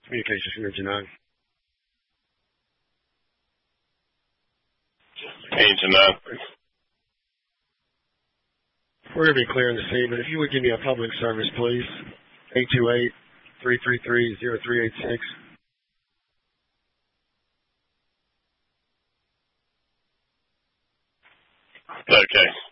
Communications Center, Janine. Hey, Janine. We're going to be clearing this evening. If you would give me a public service, please. 828-333-0386. Okay.